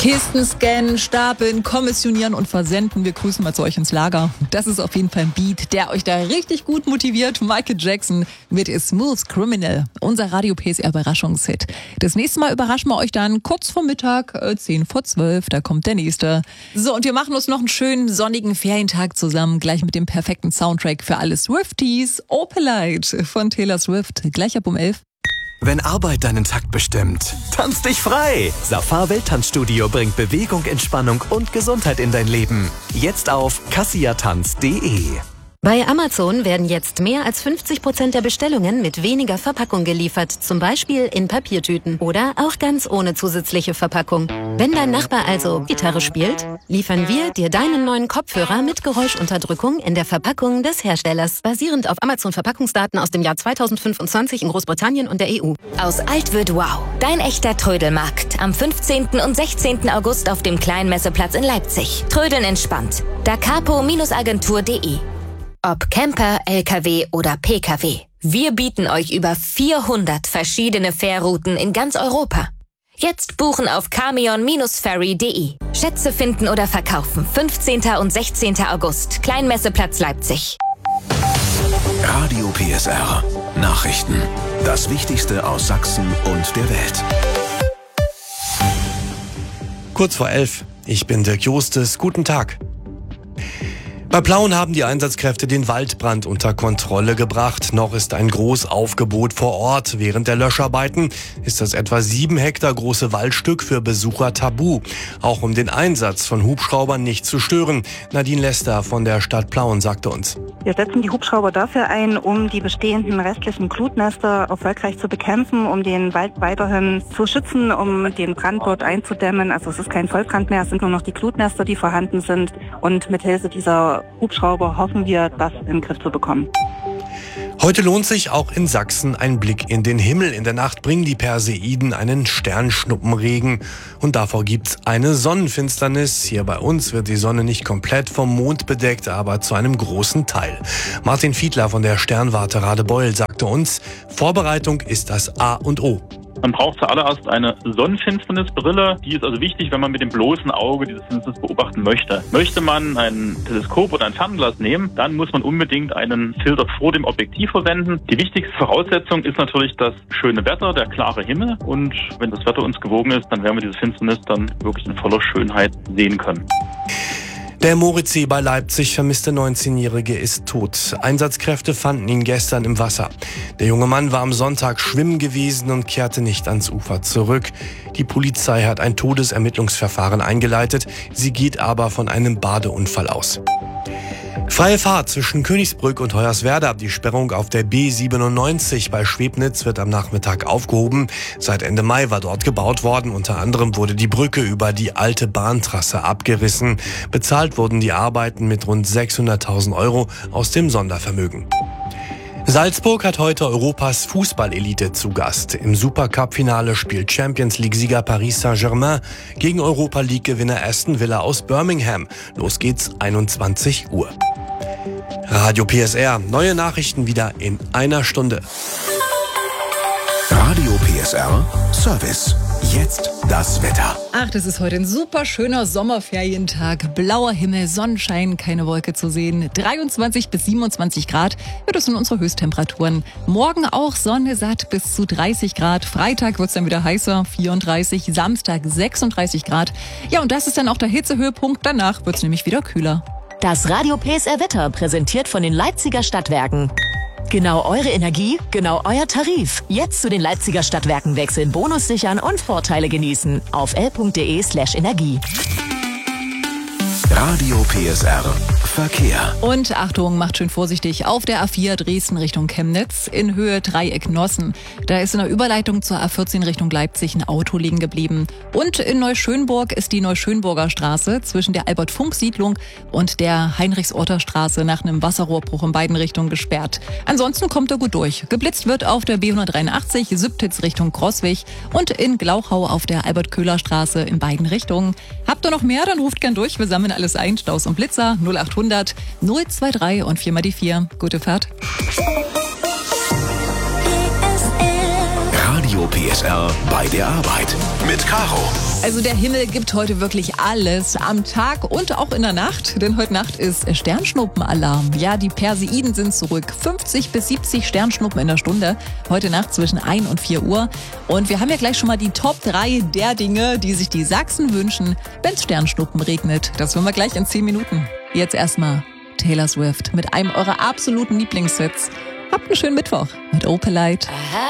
Kisten scannen, stapeln, kommissionieren und versenden. Wir grüßen mal zu euch ins Lager. Das ist auf jeden Fall ein Beat, der euch da richtig gut motiviert. Michael Jackson mit Smooth Criminal, unser Radio PSR Überraschungshit. Das nächste Mal überraschen wir euch dann kurz vor Mittag, 10 vor 12, da kommt der nächste. So, und wir machen uns noch einen schönen sonnigen Ferientag zusammen, gleich mit dem perfekten Soundtrack für alle Swifties. Opalite von Taylor Swift, gleich ab um 11. Wenn Arbeit deinen Takt bestimmt, tanz dich frei! Safar Welttanzstudio bringt Bewegung, Entspannung und Gesundheit in dein Leben. Jetzt auf kassiatanz.de. Bei Amazon werden jetzt mehr als 50% der Bestellungen mit weniger Verpackung geliefert, zum Beispiel in Papiertüten oder auch ganz ohne zusätzliche Verpackung. Wenn dein Nachbar also Gitarre spielt, liefern wir dir deinen neuen Kopfhörer mit Geräuschunterdrückung in der Verpackung des Herstellers, basierend auf Amazon-Verpackungsdaten aus dem Jahr 2025 in Großbritannien und der EU. Aus alt wird wow, dein echter Trödelmarkt. Am 15. und 16. August auf dem Kleinen Messeplatz in Leipzig. Trödeln entspannt. dacapo-agentur.de. Ob Camper, LKW oder PKW. Wir bieten euch über 400 verschiedene Fährrouten in ganz Europa. Jetzt buchen auf camion-ferry.de. Schätze finden oder verkaufen. 15. und 16. August. Kleinmesseplatz Leipzig. Radio PSR. Nachrichten. Das Wichtigste aus Sachsen und der Welt. Kurz vor 11. Ich bin Dirk Jostes. Guten Tag. Bei Plauen haben die Einsatzkräfte den Waldbrand unter Kontrolle gebracht. Noch ist ein Großaufgebot vor Ort. Während der Löscharbeiten ist das etwa 7 Hektar große Waldstück für Besucher tabu. Auch um den Einsatz von Hubschraubern nicht zu stören. Nadine Lester von der Stadt Plauen sagte uns: Wir setzen die Hubschrauber dafür ein, um die bestehenden restlichen Glutnester erfolgreich zu bekämpfen, um den Wald weiterhin zu schützen, um den Brand dort einzudämmen. Also es ist kein Vollbrand mehr, es sind nur noch die Glutnester, die vorhanden sind. Und mithilfe dieser Hubschrauber hoffen wir, das in den Griff zu bekommen. Heute lohnt sich auch in Sachsen ein Blick in den Himmel. In der Nacht bringen die Perseiden einen Sternschnuppenregen. Und davor gibt's eine Sonnenfinsternis. Hier bei uns wird die Sonne nicht komplett vom Mond bedeckt, aber zu einem großen Teil. Martin Fiedler von der Sternwarte Radebeul sagte uns, Vorbereitung ist das A und O. Man braucht zuallererst eine Sonnenfinsternisbrille. Die ist also wichtig, wenn man mit dem bloßen Auge diese Finsternis beobachten möchte. Möchte man ein Teleskop oder ein Fernglas nehmen, dann muss man unbedingt einen Filter vor dem Objektiv verwenden. Die wichtigste Voraussetzung ist natürlich das schöne Wetter, der klare Himmel. Und wenn das Wetter uns gewogen ist, dann werden wir diese Finsternis dann wirklich in voller Schönheit sehen können. Der Moritzsee bei Leipzig vermisste 19-Jährige ist tot. Einsatzkräfte fanden ihn gestern im Wasser. Der junge Mann war am Sonntag schwimmen gewesen und kehrte nicht ans Ufer zurück. Die Polizei hat ein Todesermittlungsverfahren eingeleitet. Sie geht aber von einem Badeunfall aus. Freie Fahrt zwischen Königsbrück und Hoyerswerda. Die Sperrung auf der B97 bei Schwebnitz wird am Nachmittag aufgehoben. Seit Ende Mai war dort gebaut worden. Unter anderem wurde die Brücke über die alte Bahntrasse abgerissen. Bezahlt wurden die Arbeiten mit rund 600.000 € aus dem Sondervermögen. Salzburg hat heute Europas Fußballelite zu Gast. Im Supercup-Finale spielt Champions-League-Sieger Paris Saint-Germain gegen Europa-League-Gewinner Aston Villa aus Birmingham. Los geht's, 21 Uhr. Radio PSR, neue Nachrichten wieder in einer Stunde. Radio PSR Service. Jetzt das Wetter. Ach, das ist heute ein super schöner Sommerferientag. Blauer Himmel, Sonnenschein, keine Wolke zu sehen. 23 bis 27 Grad wird es in unsere Höchsttemperaturen. Morgen auch Sonne satt bis zu 30 Grad. Freitag wird es dann wieder heißer, 34. Samstag 36 Grad. Ja, und das ist dann auch der Hitzehöhepunkt. Danach wird es nämlich wieder kühler. Das Radio PSR Wetter präsentiert von den Leipziger Stadtwerken. Genau eure Energie, genau euer Tarif. Jetzt zu den Leipziger Stadtwerken wechseln, Bonus sichern und Vorteile genießen. Auf l.de/energie. Radio PSR Verkehr. Und Achtung, macht schön vorsichtig. Auf der A4 Dresden Richtung Chemnitz in Höhe Dreieck Nossen. Da ist in der Überleitung zur A14 Richtung Leipzig ein Auto liegen geblieben. Und in Neuschönburg ist die Neuschönburger Straße zwischen der Albert-Funk-Siedlung und der Heinrichs-Orter-Straße nach einem Wasserrohrbruch in beiden Richtungen gesperrt. Ansonsten kommt er gut durch. Geblitzt wird auf der B183 Sübtitz Richtung Großwig und in Glauchau auf der Albert-Köhler-Straße in beiden Richtungen. Habt ihr noch mehr, dann ruft gern durch. Wir sammeln alles ein. Staus und Blitzer 0800 023 und 4 mal die 4. Gute Fahrt. Radio PSR bei der Arbeit mit Caro. Also der Himmel gibt heute wirklich alles am Tag und auch in der Nacht, denn heute Nacht ist Sternschnuppenalarm. Ja, die Perseiden sind zurück. 50 bis 70 Sternschnuppen in der Stunde. Heute Nacht zwischen 1 und 4 Uhr. Und wir haben ja gleich schon mal die Top 3 der Dinge, die sich die Sachsen wünschen, wenn es Sternschnuppen regnet. Das hören wir gleich in 10 Minuten. Jetzt erstmal Taylor Swift mit einem eurer absoluten Lieblingshits. Habt einen schönen Mittwoch mit Opelite.